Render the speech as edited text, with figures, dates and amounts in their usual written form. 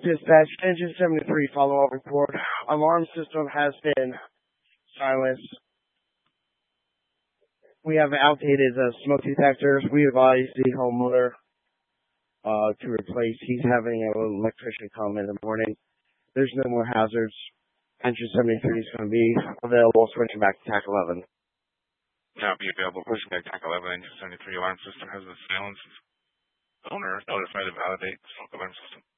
Dispatch, Engine 73, follow-up report. Alarm system has been silenced. We have outdated smoke detectors. We advise the homeowner to replace. He's having an electrician come in the morning. There's no more hazards. Engine 73 is going to be available. Switching back to TAC 11. Now be available. Pushing back TAC 11. Engine 73 alarm system has been silenced. Owner notified to validate smoke alarm system.